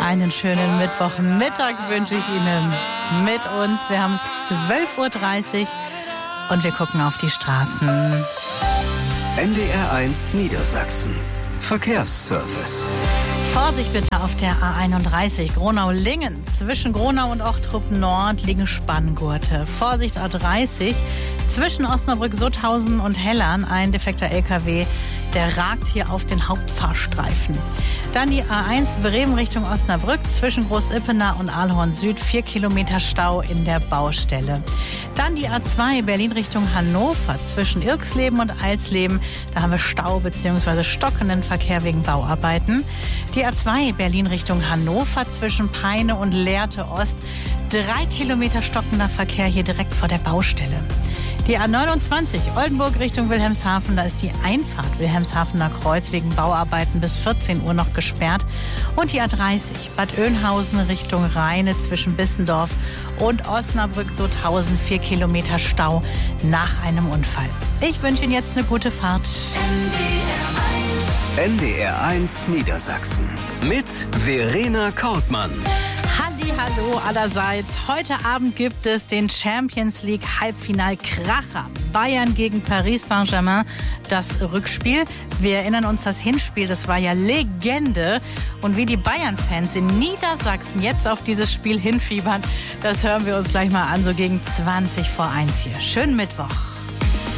Einen schönen Mittwochmittag wünsche ich Ihnen mit uns. Wir haben es 12.30 Uhr und wir gucken auf die Straßen. NDR1 Niedersachsen. Verkehrsservice. Vorsicht bitte auf der A31 Gronau-Lingen. Zwischen Gronau und Ochtrup Nord liegen Spanngurte. Vorsicht A30 zwischen Osnabrück-Sutthausen und Hellern. Ein defekter LKW, der ragt hier auf den Hauptfahrstreifen. Dann die A1 Bremen Richtung Osnabrück zwischen Groß-Ippenau und Ahlhorn Süd. 4 Kilometer Stau in der Baustelle. Dann die A2 Berlin Richtung Hannover zwischen Irksleben und Alsleben. Da haben wir Stau bzw. stockenden Verkehr wegen Bauarbeiten. Die A2 Berlin Richtung Hannover zwischen Peine und Lehrte Ost. 3 Kilometer stockender Verkehr hier direkt vor der Baustelle. Die A29 Oldenburg Richtung Wilhelmshaven, da ist die Einfahrt Wilhelmshavener Kreuz wegen Bauarbeiten bis 14 Uhr noch gesperrt. Und die A30 Bad Oeynhausen Richtung Rheine zwischen Bissendorf und Osnabrück-Sutthausen. 4 Kilometer Stau nach einem Unfall. Ich wünsche Ihnen jetzt eine gute Fahrt. NDR1 Niedersachsen mit Verena Kortmann. Hallo allerseits. Heute Abend gibt es den Champions League Halbfinal-Kracher. Bayern gegen Paris Saint-Germain, das Rückspiel. Wir erinnern uns, das Hinspiel, das war ja Legende. Und wie die Bayern-Fans in Niedersachsen jetzt auf dieses Spiel hinfiebern, das hören wir uns gleich mal an, so gegen 20 vor 1 hier. Schönen Mittwoch.